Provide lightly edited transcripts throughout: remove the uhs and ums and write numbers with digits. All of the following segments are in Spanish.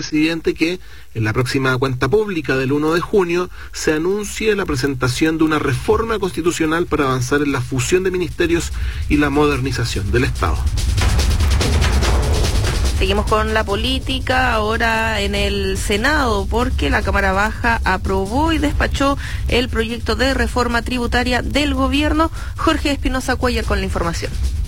presidente que en la próxima cuenta pública del 1 de junio se anuncie la presentación de una reforma constitucional para avanzar en la fusión de ministerios y la modernización del Estado. Seguimos con la política, ahora en el Senado, porque la Cámara Baja aprobó y despachó el proyecto de reforma tributaria del gobierno. Jorge Espinosa Cuellar con la información.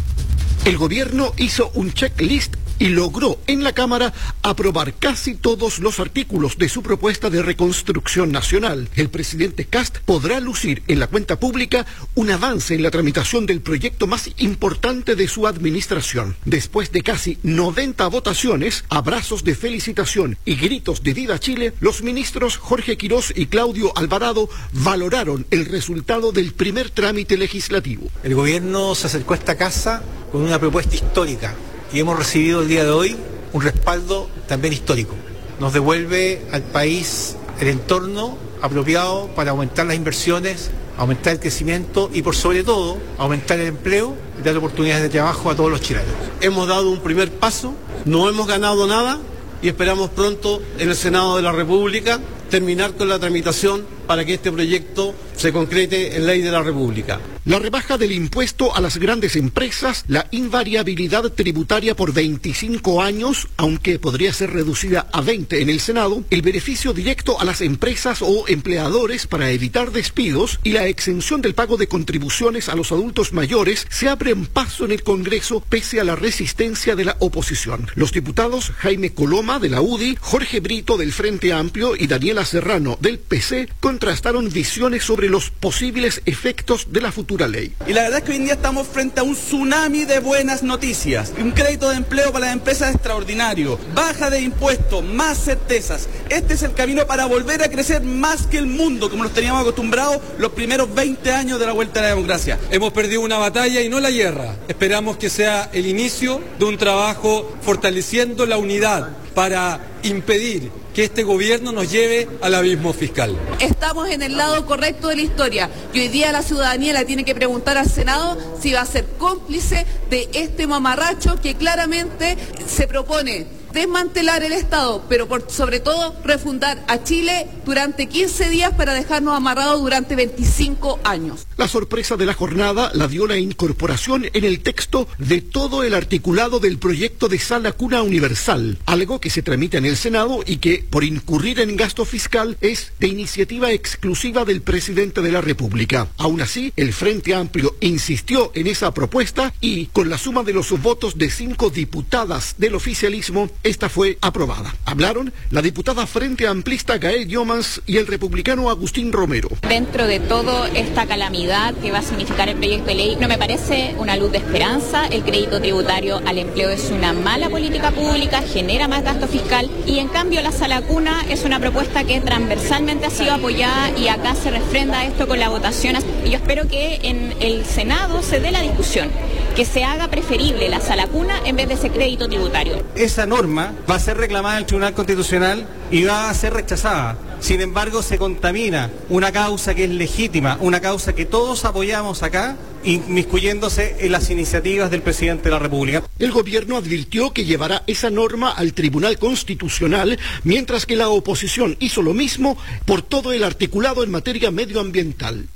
El gobierno hizo un checklist y logró en la Cámara aprobar casi todos los artículos de su propuesta de reconstrucción nacional. El presidente Kast podrá lucir en la cuenta pública un avance en la tramitación del proyecto más importante de su administración. Después de casi 90 votaciones, abrazos de felicitación y gritos de ¡Viva Chile!, los ministros Jorge Quirós y Claudio Alvarado valoraron el resultado del primer trámite legislativo. El gobierno se acercó a esta casa con una propuesta histórica. Y hemos recibido el día de hoy un respaldo también histórico. Nos devuelve al país el entorno apropiado para aumentar las inversiones, aumentar el crecimiento y por sobre todo aumentar el empleo y dar oportunidades de trabajo a todos los chilenos. Hemos dado un primer paso, no hemos ganado nada y esperamos pronto en el Senado de la República terminar con la tramitación para que este proyecto se concrete en ley de la República. La rebaja del impuesto a las grandes empresas, la invariabilidad tributaria por 25 años, aunque podría ser reducida a 20 en el Senado, el beneficio directo a las empresas o empleadores para evitar despidos y la exención del pago de contribuciones a los adultos mayores se abren paso en el Congreso pese a la resistencia de la oposición. Los diputados Jaime Coloma de la UDI, Jorge Brito del Frente Amplio y Daniela Serrano del PC contrastaron visiones sobre los posibles efectos de la futura ley. Y la verdad es que hoy en día estamos frente a un tsunami de buenas noticias. Un crédito de empleo para las empresas extraordinario, baja de impuestos, más certezas. Este es el camino para volver a crecer más que el mundo, como nos teníamos acostumbrados los primeros 20 años de la vuelta a la democracia. Hemos perdido una batalla y no la guerra. Esperamos que sea el inicio de un trabajo fortaleciendo la unidad para impedir que este gobierno nos lleve al abismo fiscal. Estamos en el lado correcto de la historia y hoy día la ciudadanía le tiene que preguntar al Senado si va a ser cómplice de este mamarracho que claramente se propone desmantelar el Estado, pero sobre todo refundar a Chile durante 15 días para dejarnos amarrados durante 25 años. La sorpresa de la jornada la dio la incorporación en el texto de todo el articulado del proyecto de sala cuna universal, algo que se tramita en el Senado y que, por incurrir en gasto fiscal, es de iniciativa exclusiva del presidente de la República. Aún así, el Frente Amplio insistió en esa propuesta y, con la suma de los votos de 5 diputadas del oficialismo, esta fue aprobada. Hablaron la diputada Frente Amplista Gael Yomans y el republicano Agustín Romero. Dentro de toda esta calamidad que va a significar el proyecto de ley, no me parece una luz de esperanza. El crédito tributario al empleo es una mala política pública, genera más gasto fiscal y en cambio la sala cuna es una propuesta que transversalmente ha sido apoyada y acá se refrenda esto con la votación. Y yo espero que en el Senado se dé la discusión, que se haga preferible la sala cuna en vez de ese crédito tributario. Esa norma va a ser reclamada en el Tribunal Constitucional y va a ser rechazada. Sin embargo, se contamina una causa que es legítima, una causa que todos apoyamos acá, inmiscuyéndose en las iniciativas del presidente de la República. El gobierno advirtió que llevará esa norma al Tribunal Constitucional, mientras que la oposición hizo lo mismo por todo el articulado en materia medioambiental.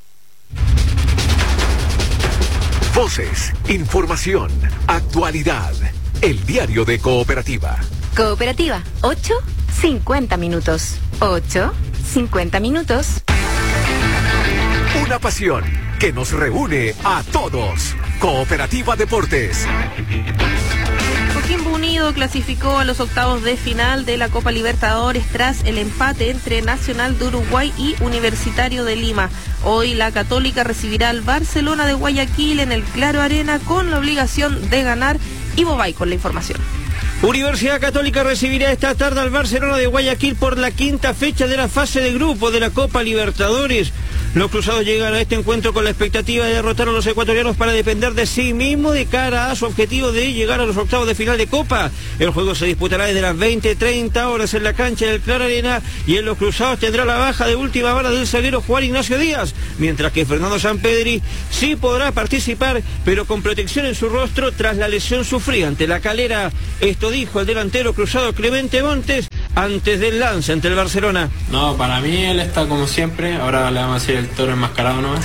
Voces, información, actualidad. El diario de Cooperativa. Cooperativa, 8:50 minutos. 8:50 minutos. Una pasión que nos reúne a todos. Cooperativa Deportes. Coquimbo Unido clasificó a los octavos de final de la Copa Libertadores tras el empate entre Nacional de Uruguay y Universitario de Lima. Hoy la Católica recibirá al Barcelona de Guayaquil en el Claro Arena con la obligación de ganar. Ivo Bay con la información. Universidad Católica recibirá esta tarde al Barcelona de Guayaquil por la quinta fecha de la fase de grupo de la Copa Libertadores. Los cruzados llegan a este encuentro con la expectativa de derrotar a los ecuatorianos para depender de sí mismo de cara a su objetivo de llegar a los octavos de final de Copa. El juego se disputará desde las 20:30 horas en la cancha del Claro Arena y en los cruzados tendrá la baja de última hora del zaguero Juan Ignacio Díaz, mientras que Fernando Sampedri sí podrá participar, pero con protección en su rostro tras la lesión sufrida ante La Calera. Esto dijo el delantero cruzado Clemente Montes antes del lance ante el Barcelona. No, para mí él está como siempre, ahora le vamos a decir el toro enmascarado nomás.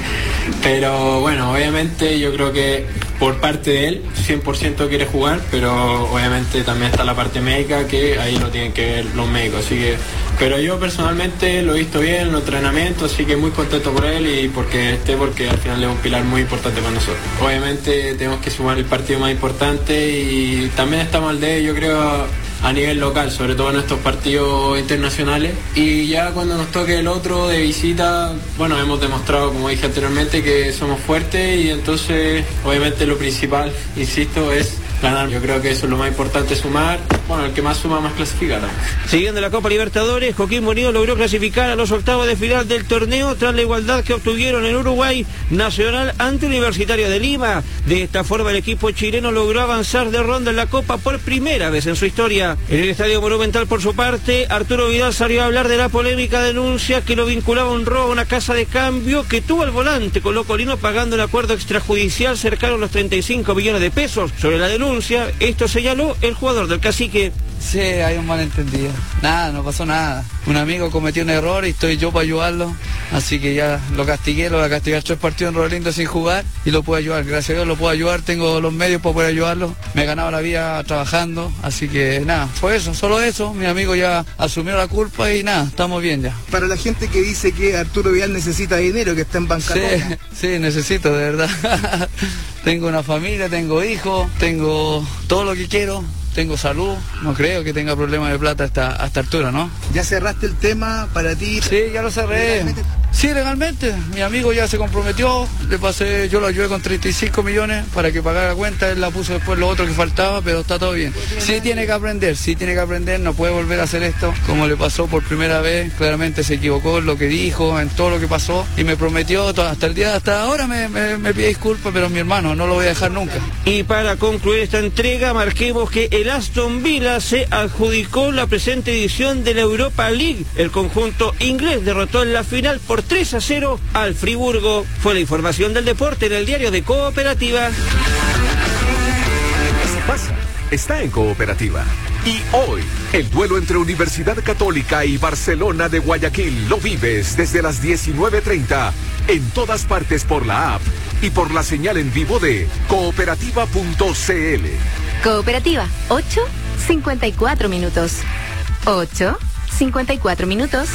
Pero bueno, obviamente yo creo que por parte de él 100% quiere jugar, pero obviamente también está la parte médica que ahí lo tienen que ver los médicos, así que, pero yo personalmente lo he visto bien en los entrenamientos, así que muy contento por él y porque al final es un pilar muy importante para nosotros. Obviamente tenemos que sumar el partido más importante y también estamos al de, yo creo, a nivel local, sobre todo en estos partidos internacionales, y ya cuando nos toque el otro de visita, bueno, hemos demostrado, como dije anteriormente, que somos fuertes y entonces obviamente lo principal, insisto, es ganar. Yo creo que eso es lo más importante, sumar. Bueno, el que más suma más clasifica. Siguiendo la Copa Libertadores, Coquimbo Unido logró clasificar a los octavos de final del torneo tras la igualdad que obtuvieron en Uruguay Nacional ante Universitario de Lima. De esta forma el equipo chileno logró avanzar de ronda en la Copa por primera vez en su historia. En el Estadio Monumental, por su parte, Arturo Vidal salió a hablar de la polémica denuncia que lo vinculaba a un robo a una casa de cambio que tuvo al volante colocolino pagando un acuerdo extrajudicial cercano a los 35 millones de pesos. Sobre la denuncia, esto señaló el jugador del Cacique. Sí, hay un malentendido. Nada, no pasó nada. Un amigo cometió un error y estoy yo para ayudarlo. Así que ya lo castigué, lo voy a castigar 3 partidos en Rolando sin jugar y lo puedo ayudar. Gracias a Dios lo puedo ayudar, tengo los medios para poder ayudarlo. Me he ganado la vida trabajando, así que nada, fue eso, solo eso. Mi amigo ya asumió la culpa y nada, estamos bien ya. Para la gente que dice que Arturo Vidal necesita dinero, que está en bancarrota. Sí, necesito, de verdad. Tengo una familia, tengo hijos, tengo todo lo que quiero. Tengo salud, no creo que tenga problemas de plata hasta altura, ¿no? ¿Ya cerraste el tema para ti? Sí, ya lo cerré. Sí, legalmente. Mi amigo ya se comprometió, le pasé, yo lo ayudé con 35 millones para que pagara la cuenta, él la puso después lo otro que faltaba, pero está todo bien. Sí tiene que aprender, no puede volver a hacer esto, como le pasó por primera vez, claramente se equivocó en lo que dijo, en todo lo que pasó, y me prometió hasta ahora me pide disculpas, pero mi hermano, no lo voy a dejar nunca. Y para concluir esta entrega, marquemos que el Aston Villa se adjudicó la presente edición de la Europa League. El conjunto inglés derrotó en la final por 3-0 al Friburgo. Fue la información del deporte en el diario de Cooperativa. Pasa, está en Cooperativa. Y hoy, el duelo entre Universidad Católica y Barcelona de Guayaquil lo vives desde las 19:30 en todas partes por la app y por la señal en vivo de cooperativa.cl. Cooperativa, 8:54 minutos. 8:54 minutos.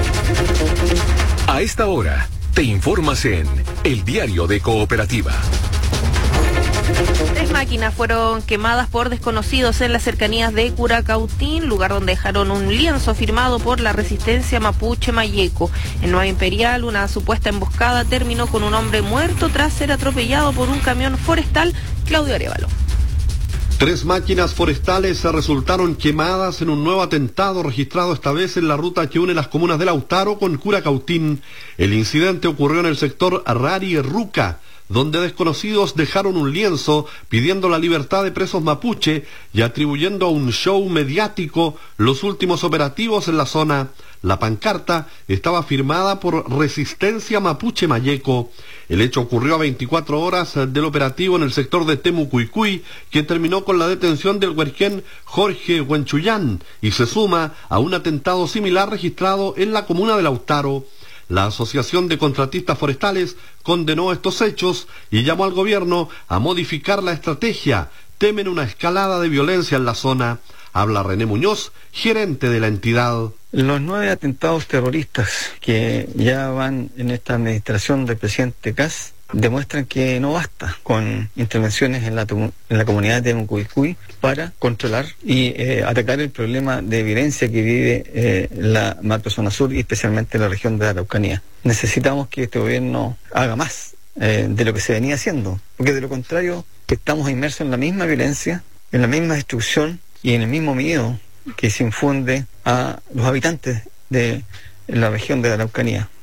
A esta hora, te informas en El Diario de Cooperativa. 3 máquinas fueron quemadas por desconocidos en las cercanías de Curacautín, lugar donde dejaron un lienzo firmado por la resistencia mapuche Mayeco. En Nueva Imperial, una supuesta emboscada terminó con un hombre muerto tras ser atropellado por un camión forestal. Claudio Arévalo. 3 máquinas forestales resultaron quemadas en un nuevo atentado registrado esta vez en la ruta que une las comunas de Lautaro con Curacautín. El incidente ocurrió en el sector Rari-Ruca, donde desconocidos dejaron un lienzo pidiendo la libertad de presos mapuche y atribuyendo a un show mediático los últimos operativos en la zona. La pancarta estaba firmada por Resistencia Mapuche Mayeco. El hecho ocurrió a 24 horas del operativo en el sector de Temucuicui, que terminó con la detención del huerquén Jorge Huenchuyán y se suma a un atentado similar registrado en la comuna de Lautaro. La Asociación de Contratistas Forestales condenó estos hechos y llamó al gobierno a modificar la estrategia. Temen una escalada de violencia en la zona. Habla René Muñoz, gerente de la entidad. Los 9 atentados terroristas que ya van en esta administración del presidente Kast demuestran que no basta con intervenciones en la comunidad de Temucuicui para controlar y atacar el problema de violencia que vive la macrozona sur y especialmente la región de la Araucanía. Necesitamos que este gobierno haga más de lo que se venía haciendo, porque de lo contrario estamos inmersos en la misma violencia, en la misma destrucción y en el mismo miedo que se infunde a los habitantes de la región de la Araucanía.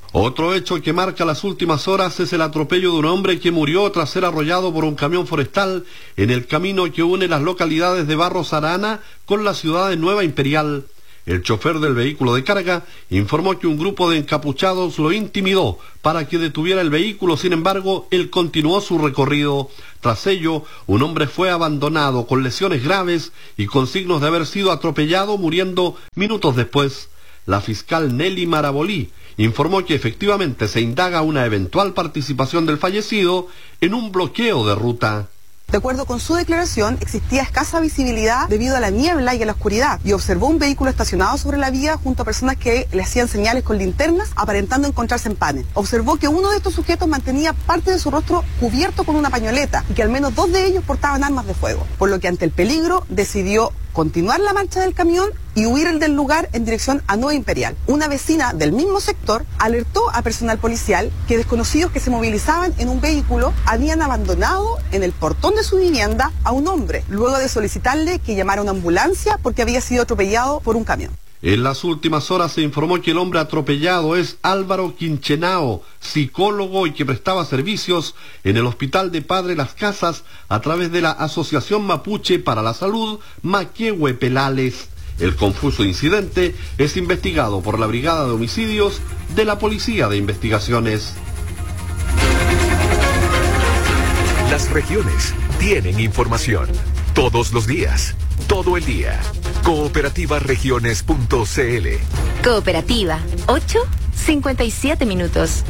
Otro hecho que marca las últimas horas es el atropello de un hombre que murió tras ser arrollado por un camión forestal en el camino que une las localidades de Barros Arana con la ciudad de Nueva Imperial. El chofer del vehículo de carga informó que un grupo de encapuchados lo intimidó para que detuviera el vehículo. Sin embargo, él continuó su recorrido. Tras ello, un hombre fue abandonado con lesiones graves y con signos de haber sido atropellado, muriendo minutos después. La fiscal Nelly Marabolí informó que efectivamente se indaga una eventual participación del fallecido en un bloqueo de ruta. De acuerdo con su declaración, existía escasa visibilidad debido a la niebla y a la oscuridad, y observó un vehículo estacionado sobre la vía junto a personas que le hacían señales con linternas, aparentando encontrarse en panes. Observó que uno de estos sujetos mantenía parte de su rostro cubierto con una pañoleta y que al menos 2 de ellos portaban armas de fuego, por lo que ante el peligro decidió continuar la marcha del camión y huir del lugar en dirección a Nueva Imperial. Una vecina del mismo sector alertó a personal policial que desconocidos que se movilizaban en un vehículo habían abandonado en el portón de su vivienda a un hombre, luego de solicitarle que llamara a una ambulancia porque había sido atropellado por un camión. En las últimas horas se informó que el hombre atropellado es Álvaro Quinchenao, psicólogo y que prestaba servicios en el Hospital de Padre Las Casas a través de la Asociación Mapuche para la Salud, Maquehue Pelales. El confuso incidente es investigado por la Brigada de Homicidios de la Policía de Investigaciones. Las regiones tienen información todos los días, todo el día. Cooperativasregiones.cl. Cooperativa, 8:57 minutos.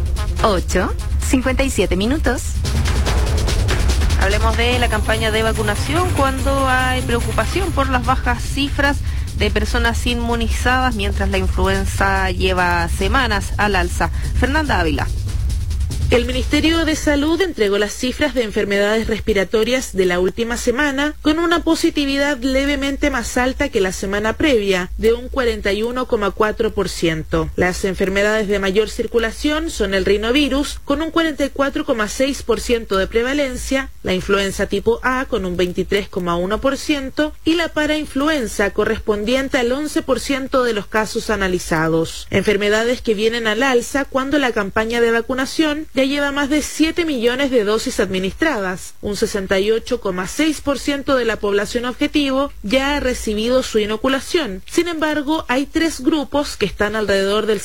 8:57 minutos. Hablemos de la campaña de vacunación cuando hay preocupación por las bajas cifras de personas inmunizadas mientras la influenza lleva semanas al alza. Fernanda Ávila. El Ministerio de Salud entregó las cifras de enfermedades respiratorias de la última semana con una positividad levemente más alta que la semana previa, de un 41,4%. Las enfermedades de mayor circulación son el rinovirus, con un 44,6% de prevalencia, la influenza tipo A con un 23,1% y la parainfluenza correspondiente al 11% de los casos analizados. Enfermedades que vienen al alza cuando la campaña de vacunación ya lleva más de 7 millones de dosis administradas. Un 68,6% de la población objetivo ya ha recibido su inoculación. Sin embargo, hay 3 grupos que están alrededor del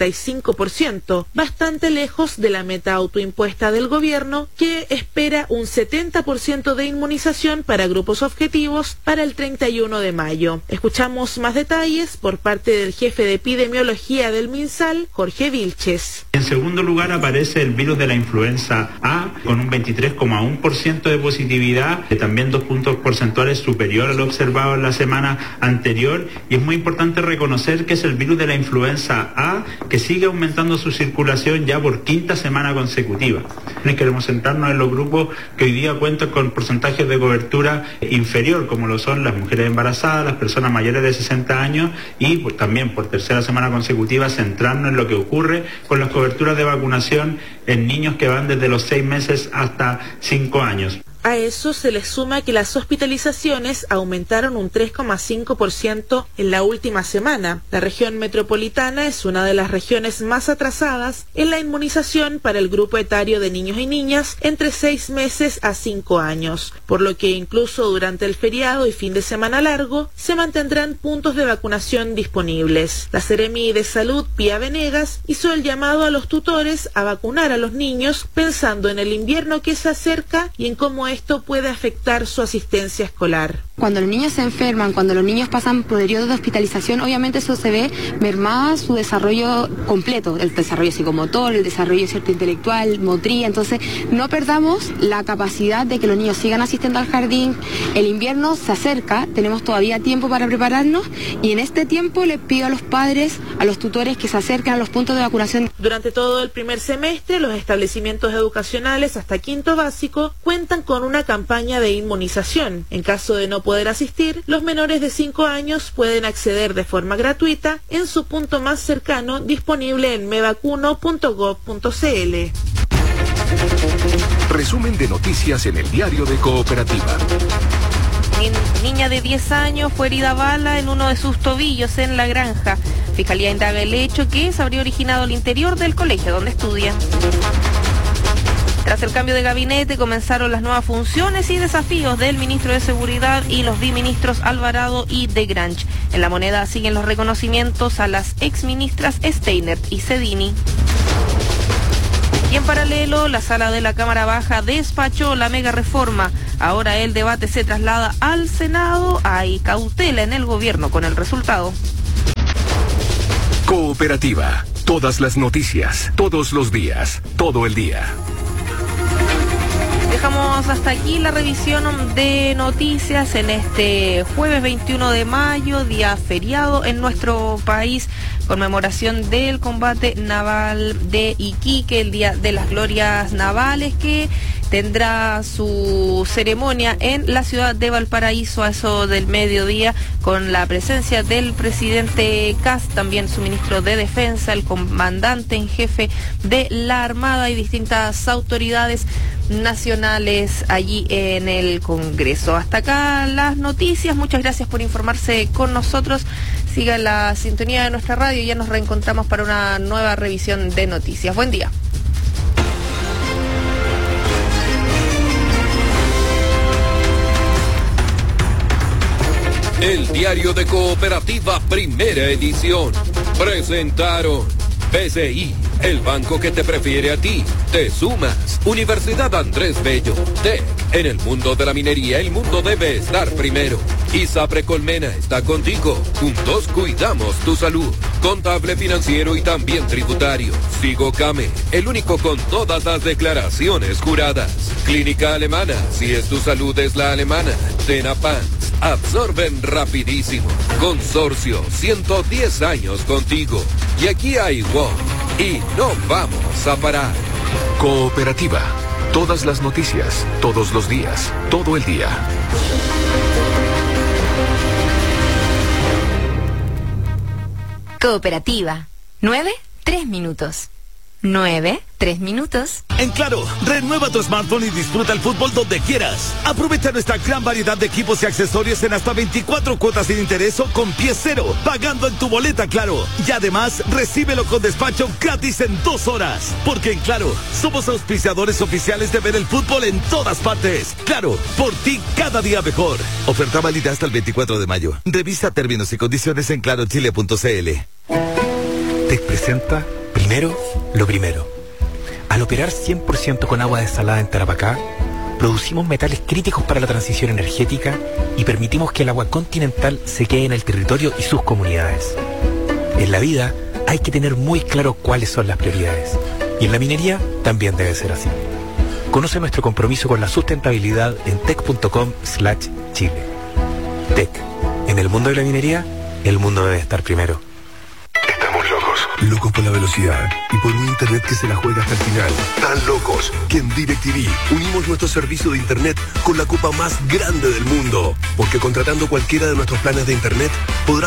55%, bastante lejos de la meta autoimpuesta del gobierno, que espera un 70% de inmunización para grupos objetivos para el 31 de mayo. Escuchamos más detalles por parte del jefe de epidemiología del MinSal, Jorge Vilches. En segundo lugar aparece el virus de la influenza A con un 23,1% de positividad, también 2 puntos porcentuales superior a lo observado en la semana anterior, y es muy importante reconocer que es el virus de la influenza A que sigue aumentando su circulación ya por 5ª semana consecutiva. Queremos centrarnos en los grupos que hoy día cuentan con porcentajes de cobertura inferior, como lo son las mujeres embarazadas, las personas mayores de 60 años y también por 3ª semana consecutiva centrarnos en lo que ocurre con las coberturas de vacunación en niños que van desde los 6 meses hasta 5 años. A eso se le suma que las hospitalizaciones aumentaron un 3,5% en la última semana. La región metropolitana es una de las regiones más atrasadas en la inmunización para el grupo etario de niños y niñas entre 6 meses a 5 años, por lo que incluso durante el feriado y fin de semana largo se mantendrán puntos de vacunación disponibles. La Seremi de Salud, Pía Venegas, hizo el llamado a los tutores a vacunar a los niños pensando en el invierno que se acerca y en cómo esto puede afectar su asistencia escolar. Cuando los niños se enferman, cuando los niños pasan por periodos de hospitalización, obviamente eso se ve mermada su desarrollo completo, el desarrollo psicomotor, el desarrollo intelectual, motriz. Entonces no perdamos la capacidad de que los niños sigan asistiendo al jardín. El invierno se acerca, tenemos todavía tiempo para prepararnos y en este tiempo les pido a los padres, a los tutores que se acerquen a los puntos de vacunación. Durante todo el primer semestre, los establecimientos educacionales hasta 5º básico cuentan con una campaña de inmunización. En caso de no poder asistir, los menores de 5 años pueden acceder de forma gratuita en su punto más cercano disponible en mevacuno.gov.cl. Resumen de noticias en el diario de Cooperativa. Niña de 10 años fue herida a bala en uno de sus tobillos en La Granja. Fiscalía indaga el hecho que se habría originado al interior del colegio donde estudia. Tras el cambio de gabinete comenzaron las nuevas funciones y desafíos del ministro de Seguridad y los biministros Alvarado y de Grange. En La Moneda siguen los reconocimientos a las exministras Steiner y Cedini. Y en paralelo, la sala de la Cámara Baja despachó la mega reforma. Ahora el debate se traslada al Senado. Hay cautela en el gobierno con el resultado. Cooperativa. Todas las noticias, todos los días, todo el día. Dejamos hasta aquí la revisión de noticias en este jueves 21 de mayo, día feriado en nuestro país, conmemoración del combate naval de Iquique, el Día de las Glorias Navales, que tendrá su ceremonia en la ciudad de Valparaíso a eso del mediodía, con la presencia del presidente Kast, también su ministro de Defensa, el comandante en jefe de la Armada y distintas autoridades nacionales allí en el Congreso. Hasta acá las noticias. Muchas gracias por informarse con nosotros. Siga la sintonía de nuestra radio y ya nos reencontramos para una nueva revisión de noticias. Buen día. El diario de Cooperativa, primera edición. Presentaron BCI, el banco que te prefiere a ti. Te sumas. Universidad Andrés Bello. TEC. En el mundo de la minería, el mundo debe estar primero. ISAPRE Colmena está contigo. Juntos cuidamos tu salud. Contable, financiero y también tributario. Sigocame, el único con todas las declaraciones juradas. Clínica Alemana, si es tu salud es la alemana. Tenapans, absorben rapidísimo. Consorcio, 110 años contigo. Y aquí hay WOM. Y no vamos a parar. Cooperativa. Todas las noticias, todos los días, todo el día. Cooperativa. 9, 3 minutos. 9, 3 minutos. En Claro, renueva tu smartphone y disfruta el fútbol donde quieras. Aprovecha nuestra gran variedad de equipos y accesorios en hasta 24 cuotas sin interés o con pie cero, pagando en tu boleta Claro. Y además, recíbelo con despacho gratis en 2 horas. Porque en Claro, somos auspiciadores oficiales de ver el fútbol en todas partes. Claro, por ti cada día mejor. Oferta válida hasta el 24 de mayo. Revisa términos y condiciones en clarochile.cl. Te presenta Primero, lo primero. Al operar 100% con agua desalada en Tarapacá, producimos metales críticos para la transición energética y permitimos que el agua continental se quede en el territorio y sus comunidades. En la vida hay que tener muy claro cuáles son las prioridades. Y en la minería también debe ser así. Conoce nuestro compromiso con la sustentabilidad en tec.com/Chile. Tec. En el mundo de la minería, el mundo debe estar primero. Locos por la velocidad y por un internet que se la juega hasta el final. Tan locos que en DirecTV unimos nuestro servicio de internet con la copa más grande del mundo. Porque contratando cualquiera de nuestros planes de internet podrás